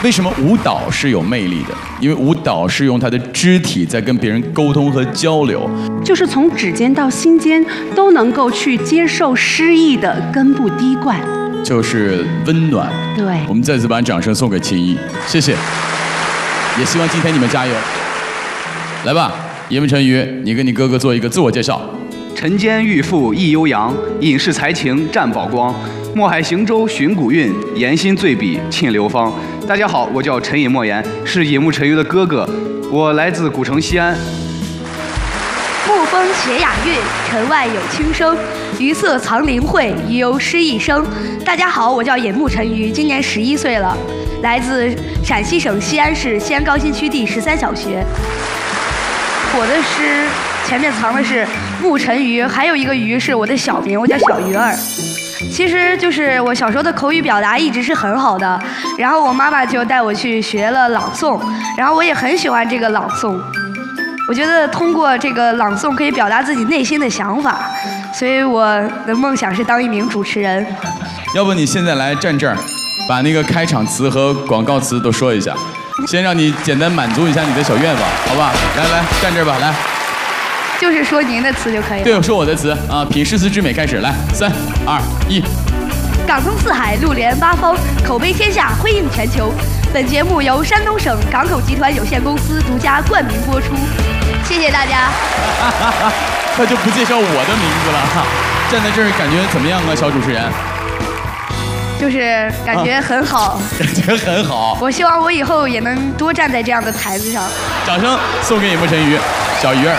为什么舞蹈是有魅力的？因为舞蹈是用他的肢体在跟别人沟通和交流， 就是从指尖到心间都能够去接受诗意的根部滴灌， 就是温暖。 对， 我们再次把掌声送给秦一，谢谢。也希望今天你们加油。来吧，叶问陈宇，你跟你哥哥做一个自我介绍。 晨间遇父忆悠扬，隐士才情占宝光。墨海行舟寻古韵，言心醉笔沁流芳。大家好，我叫陈尹莫言，是野木陈鱼的哥哥，我来自古城西安。 沐风携雅韵，城外有轻声。鱼色藏灵慧，鱼游诗一生。大家好，我叫野木陈鱼，今年11岁了，来自陕西省西安市西安高新区第13小学。我的诗前面藏的是木陈鱼，还有一个鱼是我的小名，我叫小鱼儿。其实就是我小时候的口语表达一直是很好的，然后我妈妈就带我去学了朗诵，然后我也很喜欢这个朗诵。我觉得通过这个朗诵可以表达自己内心的想法，所以我的梦想是当一名主持人。 要不你现在来站这儿，把那个开场词和广告词都说一下，先让你简单满足一下你的小愿望，好吧？来，站这儿吧，来。 就是说您的词就可以了。 对，说我的词啊，品诗词之美，开始，来，3、2、1。 港通四海，路连八方，口碑天下，辉映全球。本节目由山东省港口集团有限公司独家冠名播出，谢谢大家。 他就不介绍我的名字了哈，站在这儿感觉怎么样啊，小主持人？ 就是感觉很好， 感觉很好。 我希望我以后也能多站在这样的台子上。 掌声送给野木陈鱼，小鱼儿。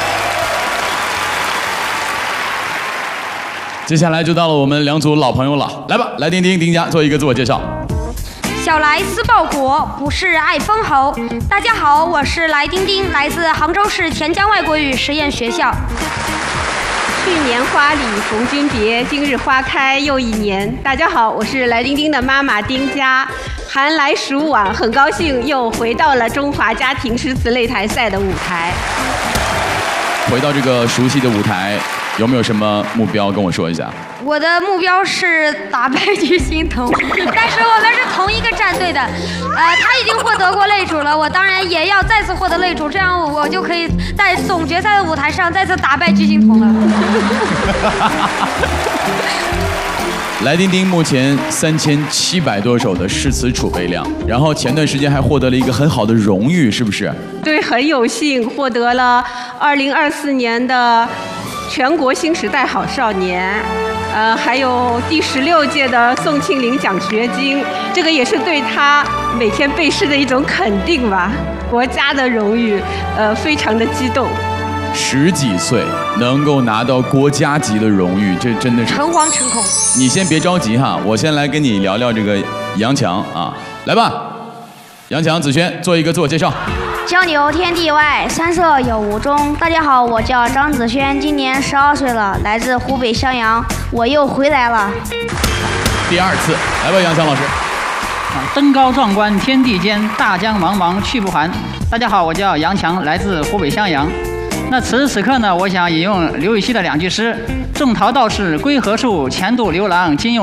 接下来就到了我们两组老朋友了，来吧，来丁丁丁家做一个自我介绍。 小来思报国，不是爱封侯。大家好，我是来丁丁，来自杭州市田江外国语实验学校。 去年花里逢君别，今日花开又一年。大家好，我是来丁丁的妈妈丁佳。寒来暑往，很高兴又回到了中华家庭诗词擂台赛的舞台。 回到这个熟悉的舞台，有没有什么目标跟我说一下？ 我的目标是打败巨星童，但是我们是同一个战队的，他已经获得过擂主了，我当然也要再次获得擂主，这样我就可以在总决赛的舞台上再次打败巨星童了。 来丁丁目前3700多首的诗词储备量，然后前段时间还获得了一个很好的荣誉，是不是？ 对，很有幸获得了2024年的全国新时代好少年，还有第16届的宋庆龄奖学金，这个也是对他每天背诗的一种肯定吧，国家的荣誉，非常的激动。 10几岁能够拿到国家级的荣誉，这真的是诚惶诚恐。 你先别着急哈，我先来跟你聊聊这个杨强啊，来吧，杨强、子轩做一个自我介绍。 交牛天地外，山色有无踪。大家好，我叫张子轩，今年12岁了，来自湖北襄阳，我又回来了。 第2次，来吧，杨强老师。 登高壮观天地间，大江茫茫去不还。大家好，我叫杨强，来自湖北襄阳。那此时此刻呢，我想引用刘禹锡的2句诗：种桃道士归何处？前度刘郎今又